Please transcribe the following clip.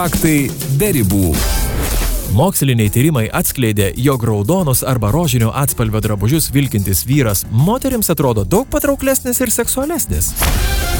Faktai be ribų. Moksliniai tyrimai atskleidė, jog raudonus arba rožinio atspalvio drabužius vilkintis vyras moterims atrodo daug patrauklesnis ir seksualesnis.